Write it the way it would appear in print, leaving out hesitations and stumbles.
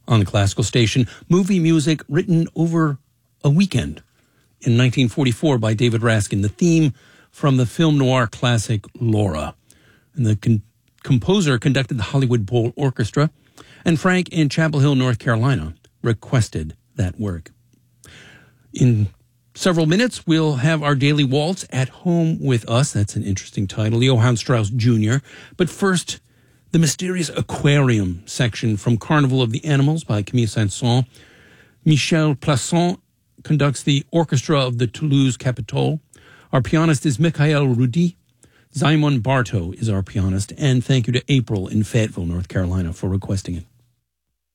on the classical station. Movie music written over a weekend in 1944 by David Raskin. The theme from the film noir classic Laura. And the composer conducted the Hollywood Bowl Orchestra. And Frank in Chapel Hill, North Carolina, requested that work. In several minutes, we'll have our daily waltz, At Home with Us. That's an interesting title. Johann Strauss Jr. But first, the mysterious aquarium section from Carnival of the Animals by Camille Saint-Saëns. Michel Plasson conducts the orchestra of the Toulouse Capitol. Our pianist is Mikhail Rudi. Simon Bartow is our pianist. And thank you to April in Fayetteville, North Carolina, for requesting it.